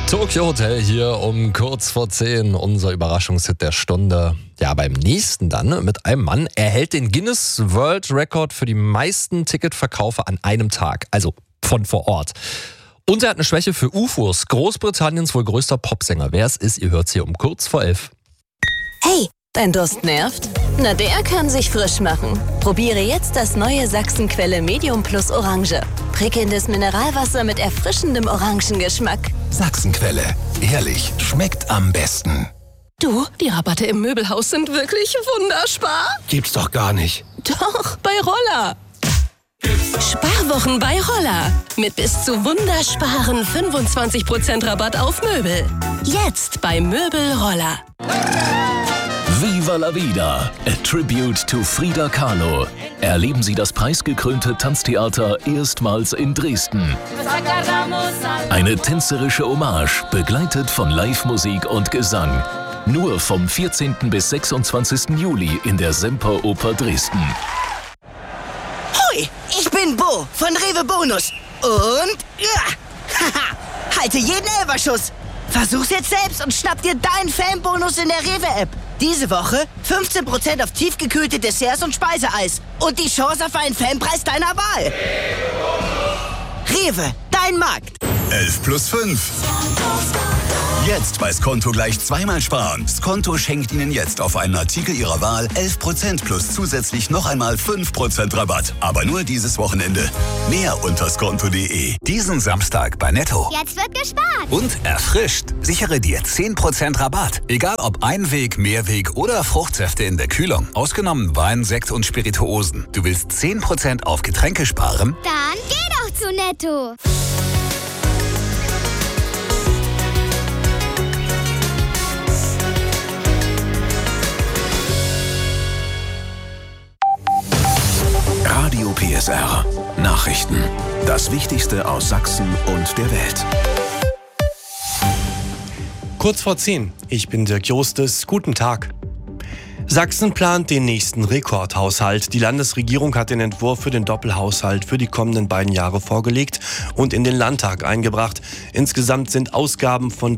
Tokyo Hotel hier um kurz vor 10, unser Überraschungshit der Stunde. Ja, beim nächsten dann mit einem Mann. Er hält den Guinness World Record für die meisten Ticketverkaufe an einem Tag, also von vor Ort. Und er hat eine Schwäche für UFOs, Großbritanniens wohl größter Popsänger. Wer es ist, ihr hört es hier um kurz vor 11. Hey, dein Durst nervt? Na, der kann sich frisch machen. Probiere jetzt das neue Sachsenquelle Medium Plus Orange. Prickelndes Mineralwasser mit erfrischendem Orangengeschmack. Sachsenquelle. Ehrlich, schmeckt am besten. Du, die Rabatte im Möbelhaus sind wirklich wunderspar. Gibt's doch gar nicht. Doch, bei Roller. Sparwochen bei Roller. Mit bis zu wundersparen 25% Rabatt auf Möbel. Jetzt bei Möbel Roller. Viva la Vida, a tribute to Frida Kahlo. Erleben Sie das preisgekrönte Tanztheater erstmals in Dresden. Eine tänzerische Hommage, begleitet von Live-Musik und Gesang. Nur vom 14. bis 26. Juli in der Semperoper Dresden. Hoi, ich bin Bo von Rewe Bonus. Und halte jeden Elferschuss. Versuch's jetzt selbst und schnapp dir deinen Fanbonus in der Rewe-App. Diese Woche 15% auf tiefgekühlte Desserts und Speiseeis. Und die Chance auf einen Fanpreis deiner Wahl. Rewe, dein Markt. 11 plus 5. Jetzt bei Skonto gleich zweimal sparen. Skonto schenkt Ihnen jetzt auf einen Artikel Ihrer Wahl 11% plus zusätzlich noch einmal 5% Rabatt. Aber nur dieses Wochenende. Mehr unter skonto.de. Diesen Samstag bei Netto. Jetzt wird gespart. Und erfrischt. Sichere dir 10% Rabatt. Egal ob Einweg, Mehrweg oder Fruchtsäfte in der Kühlung. Ausgenommen Wein, Sekt und Spirituosen. Du willst 10% auf Getränke sparen? Dann geh doch zu Netto. Radio PSR. Nachrichten. Das Wichtigste aus Sachsen und der Welt. Kurz vor 10. Ich bin Dirk Jostes. Guten Tag. Sachsen plant den nächsten Rekordhaushalt. Die Landesregierung hat den Entwurf für den Doppelhaushalt für die kommenden beiden Jahre vorgelegt und in den Landtag eingebracht. Insgesamt sind Ausgaben von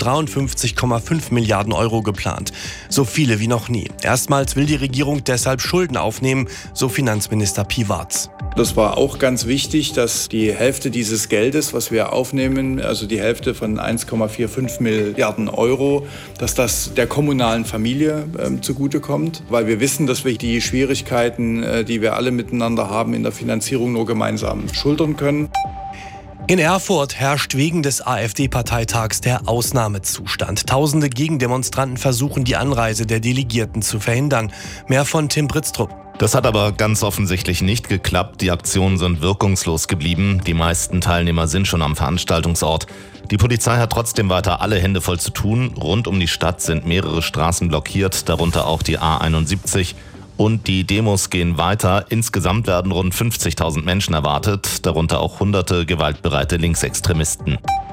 53,5 Milliarden Euro geplant. So viele wie noch nie. Erstmals will die Regierung deshalb Schulden aufnehmen, so Finanzminister Piwarz. Das war auch ganz wichtig, dass die Hälfte dieses Geldes, was wir aufnehmen, also die Hälfte von 1,45 Milliarden Euro, dass das der kommunalen Familie zugutekommt, weil wir wissen, dass wir die Schwierigkeiten, die wir alle miteinander haben, in der Finanzierung nur gemeinsam schultern können. In Erfurt herrscht wegen des AfD-Parteitags der Ausnahmezustand. Tausende Gegendemonstranten versuchen, die Anreise der Delegierten zu verhindern. Mehr von Tim Britztrup. Das hat aber ganz offensichtlich nicht geklappt. Die Aktionen sind wirkungslos geblieben. Die meisten Teilnehmer sind schon am Veranstaltungsort. Die Polizei hat trotzdem weiter alle Hände voll zu tun. Rund um die Stadt sind mehrere Straßen blockiert, darunter auch die A71. Und die Demos gehen weiter. Insgesamt werden rund 50.000 Menschen erwartet, darunter auch hunderte gewaltbereite Linksextremisten.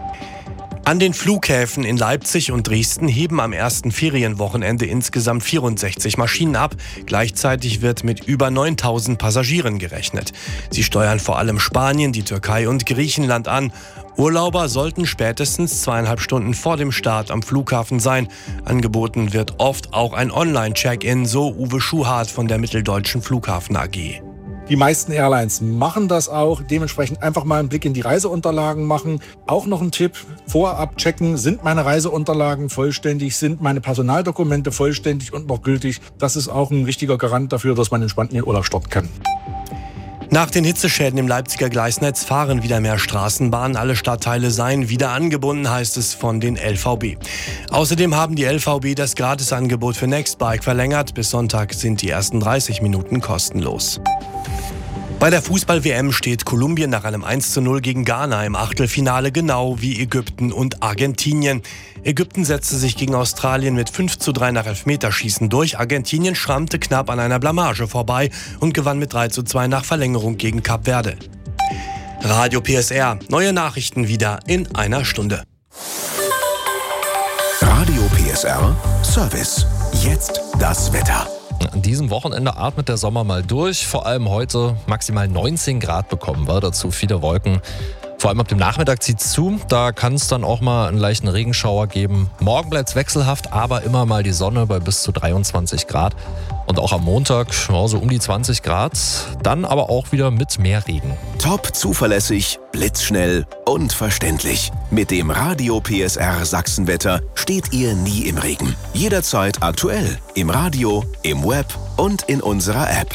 An den Flughäfen in Leipzig und Dresden heben am ersten Ferienwochenende insgesamt 64 Maschinen ab. Gleichzeitig wird mit über 9.000 Passagieren gerechnet. Sie steuern vor allem Spanien, die Türkei und Griechenland an. Urlauber sollten spätestens 2,5 Stunden vor dem Start am Flughafen sein. Angeboten wird oft auch ein Online-Check-in, so Uwe Schuhart von der Mitteldeutschen Flughafen AG. Die meisten Airlines machen das auch. Dementsprechend einfach mal einen Blick in die Reiseunterlagen machen. Auch noch ein Tipp, vorab checken, sind meine Reiseunterlagen vollständig, sind meine Personaldokumente vollständig und noch gültig. Das ist auch ein wichtiger Garant dafür, dass man entspannt in den Urlaub starten kann. Nach den Hitzeschäden im Leipziger Gleisnetz fahren wieder mehr Straßenbahnen. Alle Stadtteile seien wieder angebunden, heißt es von den LVB. Außerdem haben die LVB das Gratisangebot für Nextbike verlängert. Bis Sonntag sind die ersten 30 Minuten kostenlos. Bei der Fußball-WM steht Kolumbien nach einem 1:0 gegen Ghana im Achtelfinale, genau wie Ägypten und Argentinien. Ägypten setzte sich gegen Australien mit 5:3 nach Elfmeterschießen durch. Argentinien schrammte knapp an einer Blamage vorbei und gewann mit 3:2 nach Verlängerung gegen Kap Verde. Radio PSR, neue Nachrichten wieder in einer Stunde. Radio PSR Service. Jetzt das Wetter. An diesem Wochenende atmet der Sommer mal durch. Vor allem heute maximal 19 Grad bekommen wir. Dazu viele Wolken. Vor allem ab dem Nachmittag zieht es zu, da kann es dann auch mal einen leichten Regenschauer geben. Morgen bleibt es wechselhaft, aber immer mal die Sonne bei bis zu 23 Grad. Und auch am Montag so um die 20 Grad, dann aber auch wieder mit mehr Regen. Top zuverlässig, blitzschnell und verständlich. Mit dem Radio PSR Sachsenwetter steht ihr nie im Regen. Jederzeit aktuell, im Radio, im Web und in unserer App.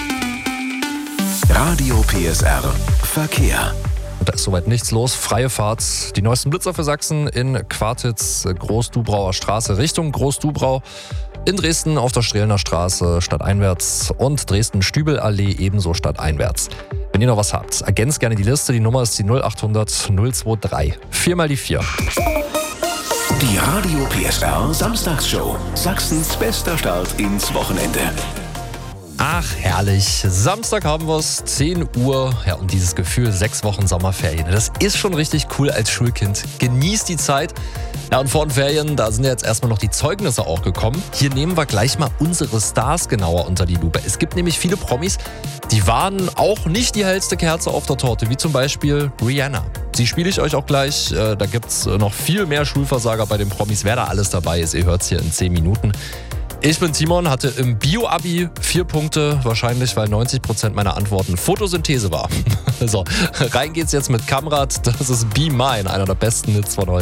Radio PSR Verkehr. Da ist soweit nichts los. Freie Fahrt. Die neuesten Blitzer für Sachsen in Quartitz, Großdubrauer Straße Richtung Großdubrau. In Dresden auf der Strehlener Straße stadteinwärts und Dresden-Stübelallee ebenso stadteinwärts. Wenn ihr noch was habt, ergänzt gerne die Liste. Die Nummer ist die 0800 023. 4 mal die 4. Die Radio PSR Samstagsshow. Sachsens bester Start ins Wochenende. Ach, herrlich. Samstag haben wir es, 10 Uhr. Ja, und dieses Gefühl, 6 Wochen Sommerferien. Das ist schon richtig cool als Schulkind. Genießt die Zeit. Ja, und vor den Ferien, da sind ja jetzt erstmal noch die Zeugnisse auch gekommen. Hier nehmen wir gleich mal unsere Stars genauer unter die Lupe. Es gibt nämlich viele Promis, die waren auch nicht die hellste Kerze auf der Torte, wie zum Beispiel Rihanna. Sie spiele ich euch auch gleich. Da gibt es noch viel mehr Schulversager bei den Promis. Wer da alles dabei ist, ihr hört es hier in 10 Minuten. Ich bin Timon, hatte im Bio-Abi 4 Punkte, wahrscheinlich, weil 90% meiner Antworten Photosynthese war. So, rein geht's jetzt mit Kamrat. Das ist Be Mine, einer der besten Hits von heute.